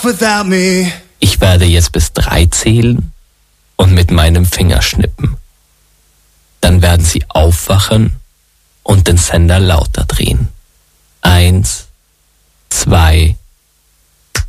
without me. Ich werde jetzt bis 3 zählen und mit meinem Finger schnippen. Dann werden Sie aufwachen und den Sender lauter drehen. 1, 2,